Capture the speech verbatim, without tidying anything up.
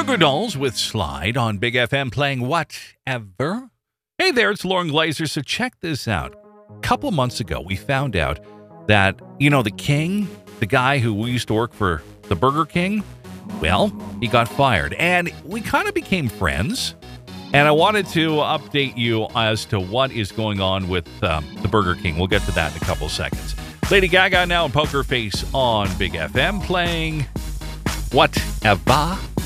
Goo Goo Dolls with Slide on Big F M playing Whatever. Hey there, it's Lauren Glazer. So check this out. A couple months ago, we found out that, you know, the king, the guy who used to work for the Burger King, well, he got fired. And we kind of became friends. And I wanted to update you as to what is going on with um, the Burger King. We'll get to that in a couple seconds. Lady Gaga now in Poker Face on Big F M playing Whatever.